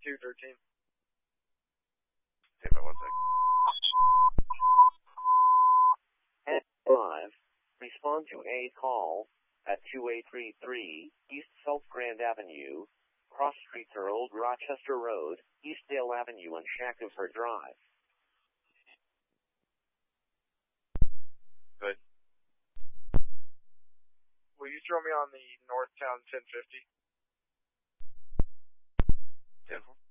213. Hey, man, one sec. Live. Respond to a call at 2833 East South Grand Avenue. Cross streets are Old Rochester Road, Eastdale Avenue, and Shackelford Drive. Good. Will you throw me on the Northtown 1050? 10-4.